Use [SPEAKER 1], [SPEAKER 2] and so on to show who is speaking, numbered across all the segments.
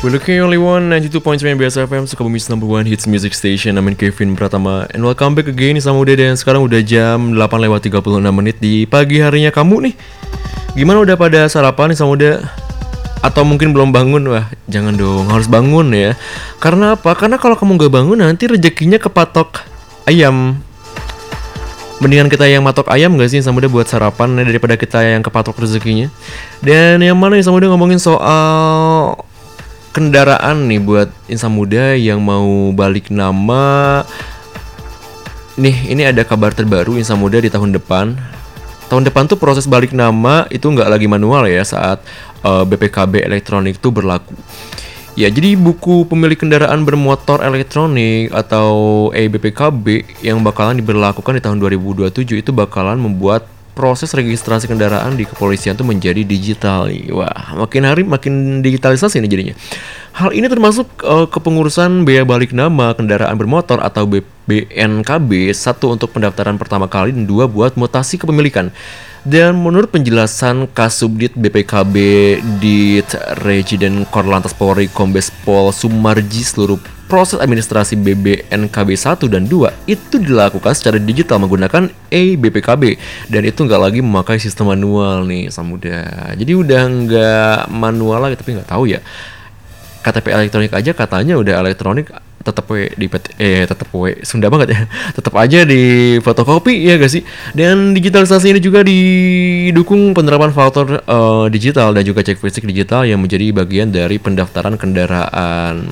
[SPEAKER 1] We're looking only one 92.3 BS FM Sukabumi's number one hits music station. I'm Kevin Pratama and welcome back again sama Uda. Dan sekarang udah jam 8:36 di pagi harinya kamu nih. Gimana, udah pada sarapan nih sama Uda? Atau mungkin belum bangun? Wah, jangan dong, harus bangun ya. Karena apa? Karena kalau kamu gak bangun nanti rezekinya kepatok ayam. Mendingan kita yang matok ayam gak sih sama Uda buat sarapan daripada kita yang kepatok rezekinya. Dan yang mana nih sama Uda ngomongin soal kendaraan nih buat insan muda yang mau balik nama. Nih, ini ada kabar terbaru insan muda di tahun depan. Tahun depan tuh proses balik nama itu nggak lagi manual ya saat BPKB elektronik tuh berlaku. Ya, jadi buku pemilik kendaraan bermotor elektronik atau BPKB yang bakalan diberlakukan di tahun 2027 itu bakalan membuat proses registrasi kendaraan di kepolisian tuh menjadi digital. Wah, makin hari makin digitalisasi nih jadinya. Hal ini termasuk kepengurusan bea balik nama kendaraan bermotor atau BNKB, satu untuk pendaftaran pertama kali dan dua buat mutasi kepemilikan. Dan menurut penjelasan Kasubdit BPKB Dit Rejiden Korlantas Polri Kombes Pol Sumarji, seluruh proses administrasi BBNKB 1 dan 2 itu dilakukan secara digital menggunakan BPKB dan itu nggak lagi memakai sistem manual nih Samuda. Jadi udah nggak manual lagi, tapi nggak tahu ya. KTP elektronik aja katanya udah elektronik, tetap Sunda banget ya. Tetap aja di fotokopi ya gak sih? Dan digitalisasi ini juga didukung penerapan faktor digital dan juga cek fisik digital yang menjadi bagian dari pendaftaran kendaraan.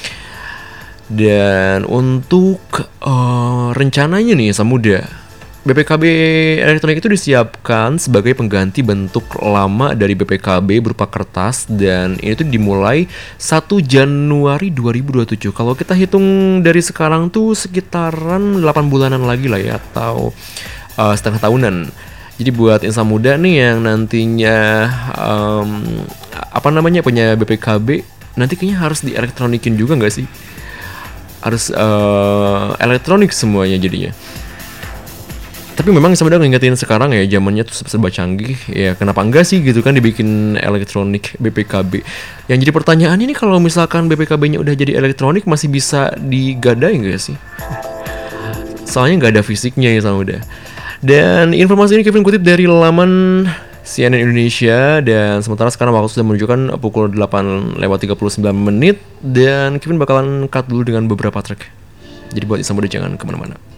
[SPEAKER 1] Dan untuk rencananya nih Samuda, BPKB elektronik itu disiapkan sebagai pengganti bentuk lama dari BPKB berupa kertas dan ini tuh dimulai 1 Januari 2027. Kalau kita hitung dari sekarang tuh sekitaran 8 bulanan lagi lah ya, atau setengah tahunan. Jadi buat insan muda nih yang nantinya punya BPKB, nanti kayaknya harus dielektronikin juga nggak sih? Harus elektronik semuanya jadinya. Tapi memang sebenarnya ngingetin sekarang ya zamannya tuh serba canggih ya, kenapa enggak sih gitu kan dibikin elektronik BPKB. Yang jadi pertanyaan ini, kalau misalkan BPKB-nya udah jadi elektronik masih bisa digadai enggak sih? Soalnya nggak ada fisiknya ya sama udah. Dan informasi ini Kevin kutip dari laman CNN Indonesia, dan sementara sekarang waktu sudah menunjukkan pukul 8:39 dan Kevin bakalan cut dulu dengan beberapa track. Jadi buat insan muda jangan kemana-mana.